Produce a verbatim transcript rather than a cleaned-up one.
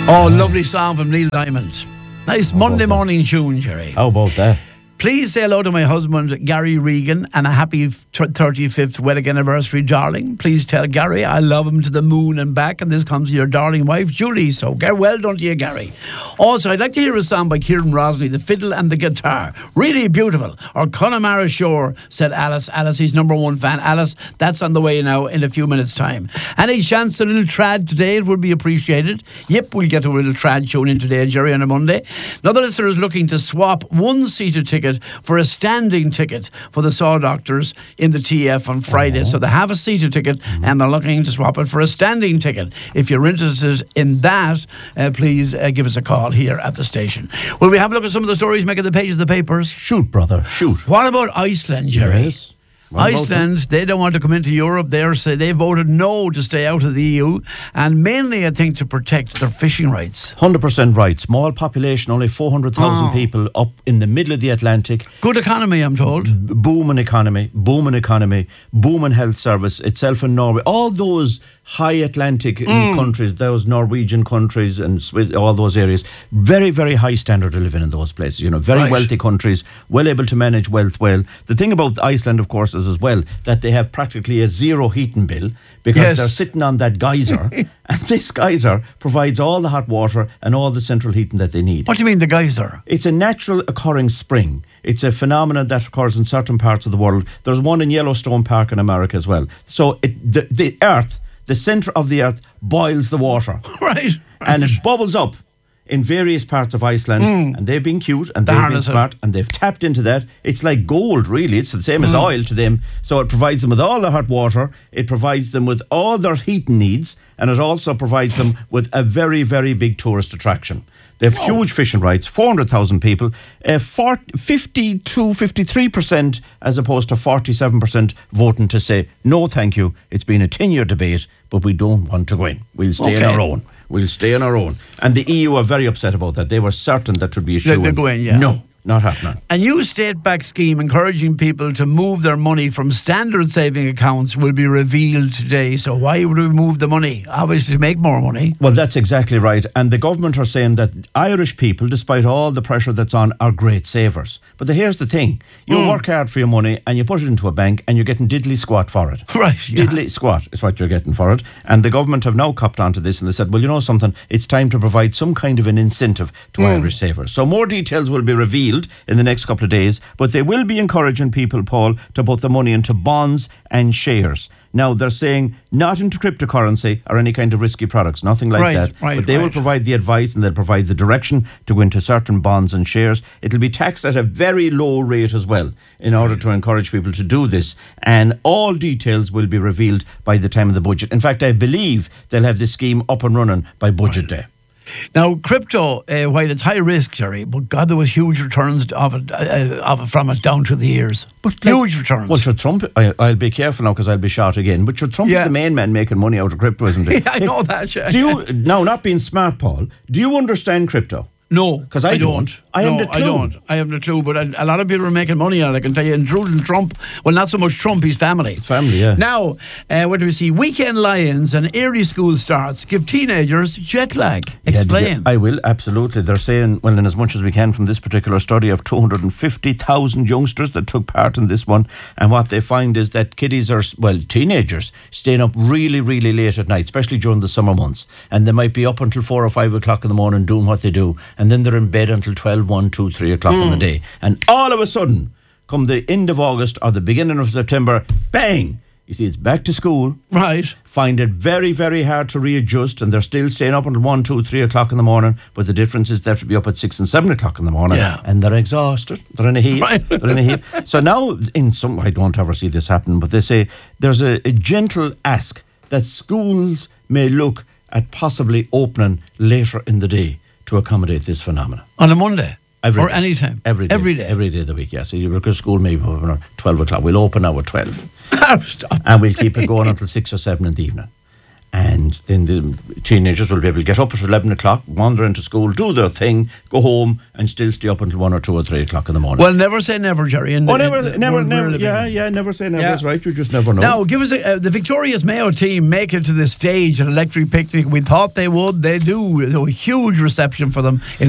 Oh, lovely song from Neil Diamond. Nice Monday morning tune, Jerry. How about that? Please say hello to my husband, Gary Regan, and a happy thirty-fifth wedding anniversary, darling. Please tell Gary I love him to the moon and back, and this comes to your darling wife, Julie. So get well done to you, Gary. Also, I'd like to hear a song by Kieran Rosley, The Fiddle and the Guitar. Really beautiful. Or Connemara Shore, said Alice. Alice, he's number one fan. Alice, that's on the way now in a few minutes' time. Any chance a little trad today? It would be appreciated. Yep, we'll get a little trad tune in today, Jerry, on a Monday. Another listener is looking to swap one-seater ticket for a standing ticket for the Saw Doctors in the T F on Friday. Uh-huh. So they have a seater ticket mm-hmm. and they're looking to swap it for a standing ticket. If you're interested in that, uh, please uh, give us a call here at the station. Will we have a look at some of the stories making the pages of the papers? Shoot, brother, shoot. What about Iceland, Jerry? Yes. Iceland, they don't want to come into Europe. They're say they voted no to stay out of the E U, and mainly, I think, to protect their fishing rights. one hundred percent right. Small population, only four hundred thousand oh. people up in the middle of the Atlantic. Good economy, I'm told. B- booming economy, booming economy, booming health service itself in Norway. All those high Atlantic mm. countries, those Norwegian countries and Swiss, all those areas, very, very high standard of living in those places. You know, very right. wealthy countries, well able to manage wealth well. The thing about Iceland, of course, is as well that they have practically a zero heating bill because yes. they're sitting on that geyser and this geyser provides all the hot water and all the central heating that they need. What do you mean the geyser? It's a natural occurring spring. It's a phenomenon that occurs in certain parts of the world. There's one in Yellowstone Park in America as well. So it, the, the earth, the centre of the earth boils the water. Right. right. And it bubbles up in various parts of Iceland, mm. and they've been cute and they've been smart and they've tapped into that. It's like gold, really. It's the same mm. as oil to them. So it provides them with all their hot water, it provides them with all their heating needs, and it also provides them with a very, very big tourist attraction. They have huge fishing rights, four hundred thousand people, uh, forty, fifty-two, fifty-three percent as opposed to forty-seven percent voting to say, no, thank you. It's been a ten-year debate, but we don't want to go in. We'll stay okay. on our own. We'll stay on our own. And the E U are very upset about that. They were certain that would be a shoe. They're going, yeah. No. Not happening. A new state-backed scheme encouraging people to move their money from standard saving accounts will be revealed today. So why would we move the money? Obviously to make more money. Well, that's exactly right. And the government are saying that Irish people, despite all the pressure that's on, are great savers. But the, here's the thing. You mm. work hard for your money and you put it into a bank and you're getting diddly squat for it. Right. Yeah. Diddly squat is what you're getting for it. And the government have now copped onto this and they said, well, you know something? It's time to provide some kind of an incentive to mm. Irish savers. So more details will be revealed in the next couple of days, but they will be encouraging people, Paul, to put the money into bonds and shares. Now, they're saying not into cryptocurrency or any kind of risky products, nothing like right, that. Right, but they right. will provide the advice and they'll provide the direction to go into certain bonds and shares. It'll be taxed at a very low rate as well in order to encourage people to do this. And all details will be revealed by the time of the budget. In fact, I believe they'll have this scheme up and running by budget right. day. Now, crypto, uh, while it's high risk, Jerry, but God, there was huge returns of it, uh, of it from it down to the years. But huge like, returns. Well, sure, Trump, I, I'll be careful now because I'll be shot again, but sure, Trump yeah. is the main man making money out of crypto, isn't he? yeah, I know that, yeah. Do you, now, not being smart, Paul, do you understand crypto? No, because I, I don't. don't. I no, have the clue. I don't. I have the clue, but a, a lot of people are making money on it, I can tell you, including Trump. Well, not so much Trump, his family. Family, yeah. Now, uh, what do we see? Weekend lions and early school starts give teenagers jet lag. Explain. Yeah, I will, absolutely. They're saying, well, in as much as we can from this particular study of two hundred fifty thousand youngsters that took part in this one, and what they find is that kiddies are, well, teenagers, staying up really, really late at night, especially during the summer months, and they might be up until four or five o'clock in the morning doing what they do, and then they're in bed until twelve, one, two, three o'clock mm. in the day. And all of a sudden, come the end of August or the beginning of September, bang! You see, it's back to school. Right. Find it very, very hard to readjust, and they're still staying up until one, two, three o'clock in the morning. But the difference is they should be up at six and seven o'clock in the morning, yeah. and they're exhausted. They're in a heap. Right. They're in a heap. So now, in some, I don't ever see this happen, but they say there's a, a gentle ask that schools may look at possibly opening later in the day to accommodate this phenomenon. On a Monday? Every or day. any time? Every day. Every day? Every day of the week, yes. So you work at school maybe at twelve o'clock. We'll open now at twelve. Stop. And we'll keep it going until six or seven in the evening. And then the teenagers will be able to get up at eleven o'clock, wander into school, do their thing, go home, and still stay up until one or two or three o'clock in the morning. Well, never say never, Jerry. And oh, never, the, never, never. Yeah, yeah, never say never. Yeah. Is right. You just never know. Now, give us a, uh, the Victorious Mayo team make it to the stage at Electric Picnic. We thought they would. They do. There's a huge reception for them in